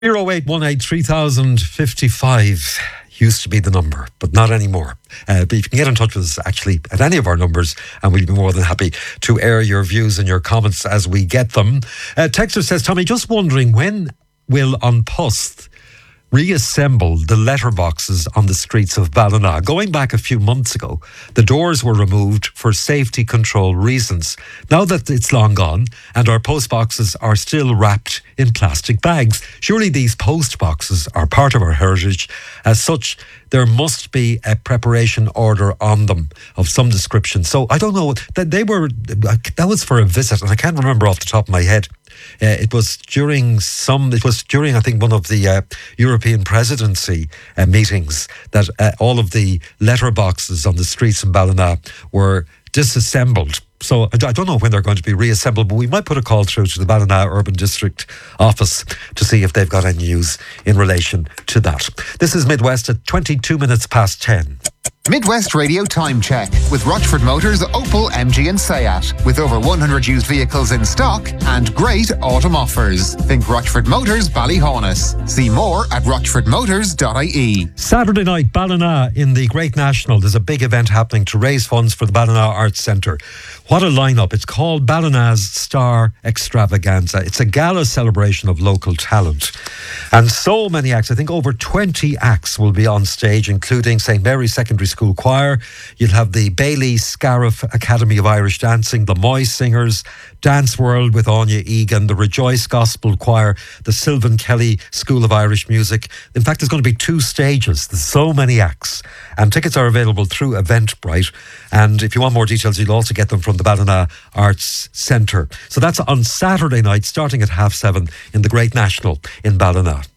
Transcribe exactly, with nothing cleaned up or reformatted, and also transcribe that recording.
zero eight one eight three thousand fifty-five used to be the number, but not anymore. Uh, but you can get in touch with us actually at any of our numbers, and we'll be more than happy to air your views and your comments as we get them. Uh, Texter says, Tommy, just wondering, when will An Post reassemble the letterboxes on the streets of Ballina? Going back a few months ago, the doors were removed for safety control reasons. Now that it's long gone and our post boxes are still wrapped in plastic bags, surely these post boxes are part of our heritage. As such, there must be a preparation order on them of some description. So I don't know, that they were, that was for a visit, and I can't remember off the top of my head. Uh, it was during some, it was during, I think, one of the uh, European presidency uh, meetings that uh, all of the letterboxes on the streets in Ballina were disassembled. So I don't know when they're going to be reassembled, but we might put a call through to the Ballina Urban District office to see if they've got any news in relation to that. This is Midwest at twenty-two minutes past ten. Midwest Radio Time Check with Rochford Motors, Opel, M G and Seat. With over one hundred used vehicles in stock and great autumn offers. Think Rochford Motors, Ballyhaunis. See more at rochford motors dot I E. Saturday night, Ballina in the Great National. There's a big event happening to raise funds for the Ballina Arts Centre. What a lineup. It's called Ballina's Star Extravaganza. It's a gala celebration of local talent. And so many acts, I think over twenty acts will be on stage, including Saint Mary's Secondary School Choir. You'll have the Bailey Scariff Academy of Irish Dancing, the Moy Singers, Dance World with Anya Egan, the Rejoice Gospel Choir, the Sylvan Kelly School of Irish Music. In fact, there's going to be two stages. There's so many acts. And tickets are available through Eventbrite. And if you want more details, you'll also get them from the Ballina Arts Centre. So that's on Saturday night, starting at half seven in the Great National in Ballina.